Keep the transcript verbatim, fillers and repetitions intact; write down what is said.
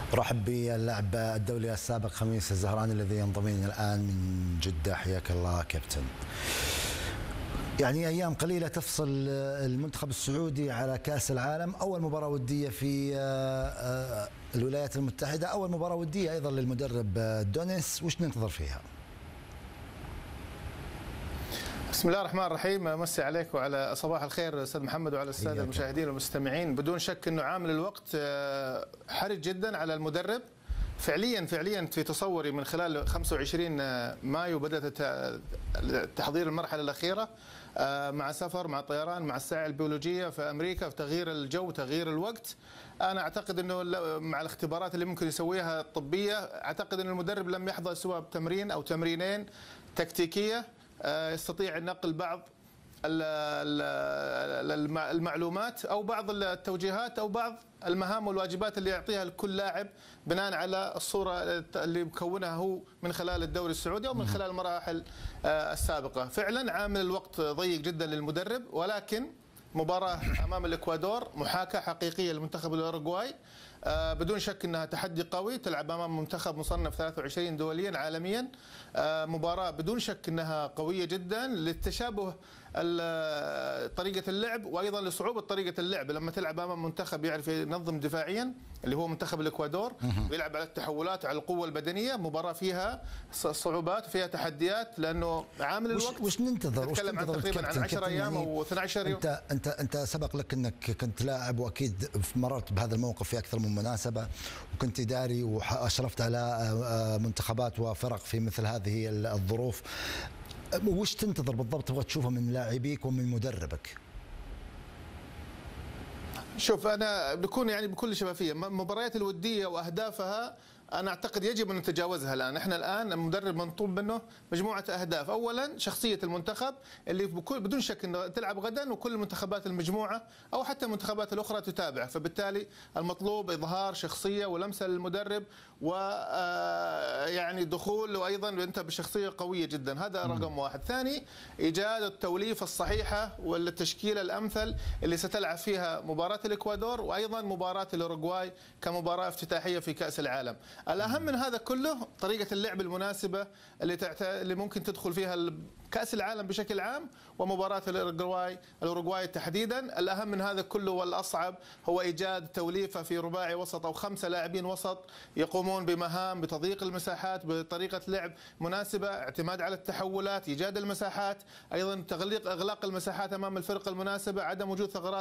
رحب باللاعب الدولي السابق خميس الزهراني الذي ينضم لنا الآن من جدة. حياك الله كابتن. يعني أيام قليلة تفصل المنتخب السعودي على كأس العالم، أول مباراة ودية في الولايات المتحدة، أول مباراة ودية أيضا للمدرب دونيس، وش ننتظر فيها؟ بسم الله الرحمن الرحيم. مسي عليك وعلى صباح الخير استاذ محمد وعلى الساده المشاهدين والمستمعين. بدون شك انه عامل الوقت حرج جدا على المدرب. فعليا فعليا في تصوري من خلال خمسة وعشرين مايو بدات تحضير المرحله الاخيره مع سفر مع طيران مع الساعه البيولوجيه في امريكا، في تغيير الجو تغيير الوقت. انا اعتقد انه مع الاختبارات اللي ممكن يسويها الطبيه، اعتقد ان المدرب لم يحظى سوى بتمرين او تمرينين تكتيكيه يستطيع نقل بعض المعلومات أو بعض التوجيهات أو بعض المهام والواجبات اللي يعطيها لكل لاعب بناء على الصورة اللي مكونها هو من خلال الدوري السعودي أو من خلال المراحل السابقة. فعلا عامل الوقت ضيق جدا للمدرب، ولكن مباراة أمام الإكوادور محاكاة حقيقية لمنتخب الأوروغواي، بدون شك أنها تحدي قوي. تلعب أمام منتخب مصنف ثلاثة وعشرين دوليا عالميا، مباراة بدون شك أنها قوية جدا للتشابه طريقة اللعب وأيضا لصعوبة طريقة اللعب. لما تلعب أمام منتخب يعرف ينظم دفاعيا اللي هو منتخب الإكوادور، ويلعب على التحولات على القوة البدنية، مباراة فيها صعوبات وفيها تحديات لأنه عامل الوقت. وش ننتظر؟ نتكلم عن تقريبا عن عشرة أيام أو اثني عشر يوم. أنت أنت أنت سبق لك أنك كنت لاعب، وأكيد مررت بهذا الموقف في أكثر من مناسبة، وكنت إداري وأشرفت على منتخبات وفرق في مثل هذه الظروف. وش تنتظر بالضبط تبغى تشوفه من لاعبيك ومن مدربك؟ شوف، أنا بكون يعني بكل شفافية مباريات الودية وأهدافها أنا أعتقد يجب أن نتجاوزها الآن. إحنا الآن المدرب مطلوب منه مجموعة أهداف. أولا شخصية المنتخب اللي بدون شك أنه تلعب غدا وكل المنتخبات المجموعة أو حتى المنتخبات الأخرى تتابع، فبالتالي المطلوب إظهار شخصية ولمسة للمدرب ويعني دخول، وأيضا أنت بشخصية قوية جدا. هذا رقم واحد. ثاني، إيجاد التوليفة الصحيحة والتشكيلة الأمثل اللي ستلعب فيها مباراة الإكوادور وأيضا مباراة الأوروغواي كمباراة افتتاحية في كأس العالم. الأهم من هذا كله طريقة اللعب المناسبة اللي تعت... اللي ممكن تدخل فيها كأس العالم بشكل عام ومباراة الأوروغواي الأوروغواي تحديدا. الأهم من هذا كله والأصعب هو إيجاد توليفة في رباعي وسط أو خمسة لاعبين وسط يقومون بمهام بتضييق المساحات بطريقة لعب مناسبة، اعتماد على التحولات، إيجاد المساحات، أيضا تغليق إغلاق المساحات أمام الفرق المناسبة، عدم وجود ثغرات